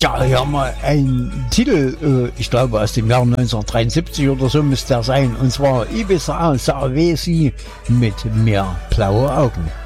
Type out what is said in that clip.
Ja, hier haben wir einen Titel, ich glaube aus dem Jahr 1973 oder so müsste der sein, und zwar Ibiza Savesi mit Mehr blaue Augen.